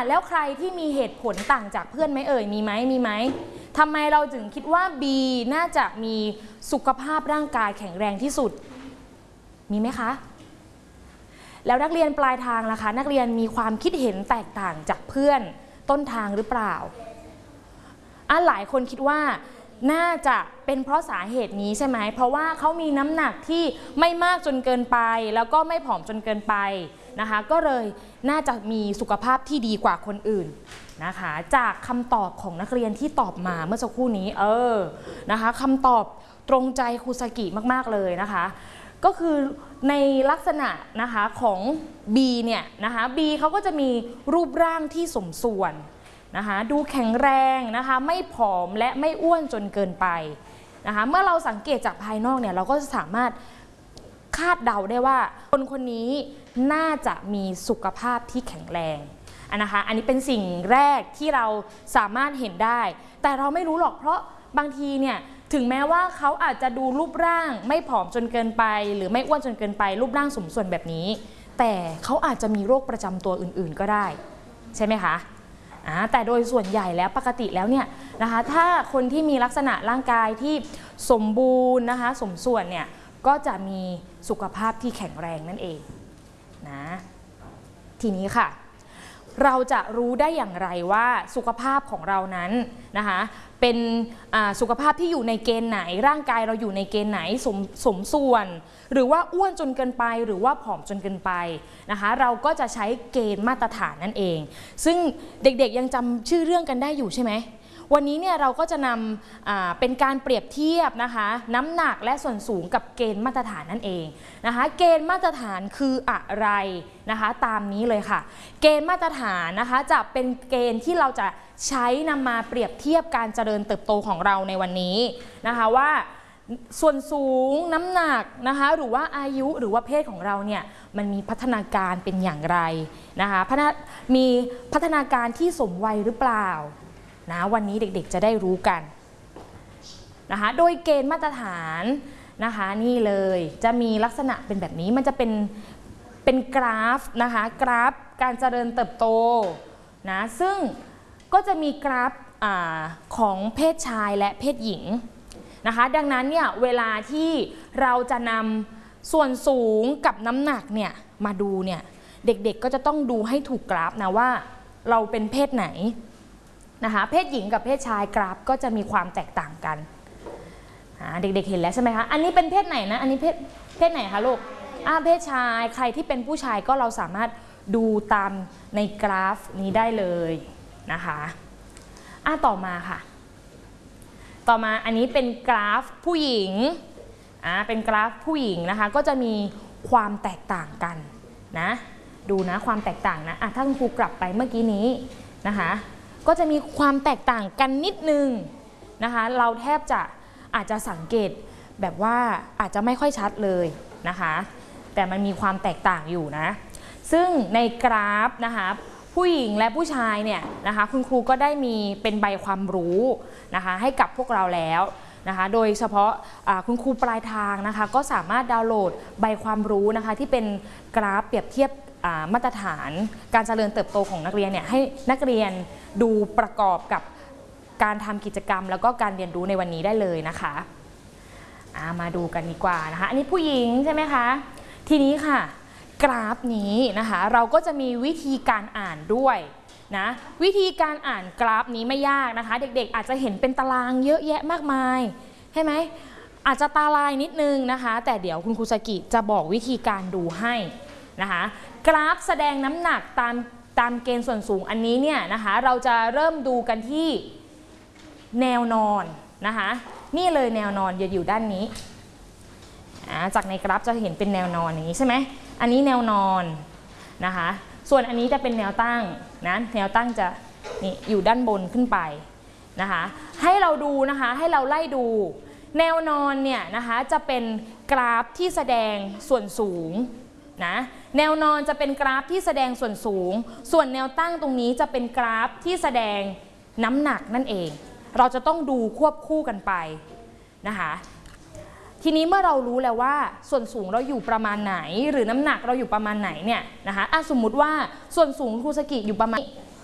แล้วใครที่มีเหตุผลต่างจากเพื่อนไหมเอ่ยมีไหมทำไมเราถึงคิดว่า B น่าจะมีสุขภาพร่างกายแข็งแรงที่สุดมีไหมคะแล้วนักเรียนปลายทางล่ะคะนักเรียนมีความคิดเห็นแตกต่างจากเพื่อนต้นทางหรือเปล่าหลายคนคิดว่าน่าจะเป็นเพราะสาเหตุนี้ใช่ไหมเพราะว่าเขามีน้ำหนักที่ไม่มากจนเกินไปแล้วก็ไม่ผอมจนเกินไปนะคะก็เลยน่าจะมีสุขภาพที่ดีกว่าคนอื่นนะคะจากคำตอบของนักเรียนที่ตอบมาเมื่อสักครู่นี้นะคะคำตอบตรงใจครูสกิมากๆเลยนะคะก็คือในลักษณะนะคะของ B เนี่ยนะคะ B เขาก็จะมีรูปร่างที่สมส่วนนะคะดูแข็งแรงนะคะไม่ผอมและไม่อ้วนจนเกินไปนะคะเมื่อเราสังเกตจากภายนอกเนี่ยเราก็จะสามารถคาดเดาได้ว่าคนนี้น่าจะมีสุขภาพที่แข็งแรงนะคะอันนี้เป็นสิ่งแรกที่เราสามารถเห็นได้แต่เราไม่รู้หรอกเพราะบางทีเนี่ยถึงแม้ว่าเขาอาจจะดูรูปร่างไม่ผอมจนเกินไปหรือไม่อ้วนจนเกินไปรูปร่างสมส่วนแบบนี้แต่เขาอาจจะมีโรคประจำตัวอื่นๆก็ได้ใช่ไหมคะแต่โดยส่วนใหญ่แล้วปกติแล้วเนี่ยนะคะถ้าคนที่มีลักษณะร่างกายที่สมบูรณ์นะคะสมส่วนเนี่ยก็จะมีสุขภาพที่แข็งแรงนั่นเองนะทีนี้ค่ะเราจะรู้ได้อย่างไรว่าสุขภาพของเรานั้นนะคะเป็นสุขภาพที่อยู่ในเกณฑ์ไหนร่างกายเราอยู่ในเกณฑ์ไหนสมส่วนหรือว่าอ้วนจนเกินไปหรือว่าผอมจนเกินไปนะคะเราก็จะใช้เกณฑ์มาตรฐานนั่นเองซึ่งเด็กๆยังจำชื่อเรื่องกันได้อยู่ใช่ไหมวันนี้เนี่ยเราก็จะนำเป็นการเปรียบเทียบนะคะน้ำหนักและส่วนสูงกับเกณฑ์มาตรฐานนั่นเองนะคะเกณฑ์มาตรฐานคืออะไรนะคะตามนี้เลยค่ะเกณฑ์มาตรฐานนะคะจะเป็นเกณฑ์ที่เราจะใช้นำมาเปรียบเทียบการเจริญเติบโตของเราในวันนี้นะคะว่าส่วนสูงน้ำหนักนะคะหรือว่าอายุหรือว่าเพศของเราเนี่ยมันมีพัฒนาการเป็นอย่างไรนะคะมีพัฒนาการที่สมวัยหรือเปล่านะวันนี้เด็กๆจะได้รู้กันนะคะโดยเกณฑ์มาตรฐานนะคะนี่เลยจะมีลักษณะเป็นแบบนี้มันจะเป็นกราฟนะคะกราฟการเจริญเติบโตนะซึ่งก็จะมีกราฟของเพศชายและเพศหญิงนะคะดังนั้นเนี่ยเวลาที่เราจะนำส่วนสูงกับน้ำหนักเนี่ยมาดูเนี่ยเด็กๆก็จะต้องดูให้ถูกกราฟนะว่าเราเป็นเพศไหนนะคะเพศหญิงกับเพศชายกราฟก็จะมีความแตกต่างกันเด็กๆเห็นแล้วใช่ไหมคะอันนี้เป็นเพศไหนนะอันนี้เพศไหนคะลูกเพศชายใครที่เป็นผู้ชายก็เราสามารถดูตามในกราฟนี้ได้เลยนะคะต่อมาค่ะต่อมาอันนี้เป็นกราฟผู้หญิงเป็นกราฟผู้หญิงนะคะก็จะมีความแตกต่างกันนะดูนะความแตกต่างนะถ้าคุณครูกลับไปเมื่อกี้นี้นะคะก็จะมีความแตกต่างกันนิดนึงนะคะเราแทบจะอาจจะสังเกตแบบว่าอาจจะไม่ค่อยชัดเลยนะคะแต่มันมีความแตกต่างอยู่นะซึ่งในกราฟนะคะผู้หญิงและผู้ชายเนี่ยนะคะคุณครูก็ได้มีเป็นใบความรู้นะคะให้กับพวกเราแล้วนะคะโดยเฉพาะคุณครูปลายทางนะคะก็สามารถดาวน์โหลดใบความรู้นะคะที่เป็นกราฟเปรียบเทียบมาตรฐานการเจริญเติบโตของนักเรียนเนี่ยให้นักเรียนดูประกอบกับการทำกิจกรรมแล้วก็การเรียนรู้ในวันนี้ได้เลยนะคะมาดูกันดีกว่านะคะอันนี้ผู้หญิงใช่ไหมคะทีนี้ค่ะกราฟนี้นะคะเราก็จะมีวิธีการอ่านด้วยนะวิธีการอ่านกราฟนี้ไม่ยากนะคะเด็กๆอาจจะเห็นเป็นตารางเยอะแยะมากมายใช่ไหมอาจจะตาลายนิดนึงนะคะแต่เดี๋ยวคุณครูสกิจะบอกวิธีการดูให้นะคะกราฟแสดงน้ำหนักตามเกณฑ์ส่วนสูงอันนี้เนี่ยนะคะเราจะเริ่มดูกันที่แนวนอนนะคะนี่เลยแนวนอนอยู่ด้านนี้จากในกราฟจะเห็นเป็นแนวนอนอย่างนี้ใช่ไหมอันนี้แนวนอนนะคะส่วนอันนี้จะเป็นแนวตั้งนะแนวตั้งจะนี่อยู่ด้านบนขึ้นไปนะคะให้เราดูนะคะให้เราไล่ดูแนวนอนเนี่ยนะคะจะเป็นกราฟที่แสดงส่วนสูงนะแนวนอนจะเป็นกราฟที่แสดงส่วนสูงส่วนแนวตั้งตรงนี้จะเป็นกราฟที่แสดงน้ำหนักนั่นเองเราจะต้องดูควบคู่กันไปนะคะทีนี้เมื่อเรารู้แล้วว่าส่วนสูงเราอยู่ประมาณไหนหรือน้ำหนักเราอยู่ประมาณไหนเนี่ยนะคะสมมุติว่าส่วนสูงครูสกิอยู่ประมาณ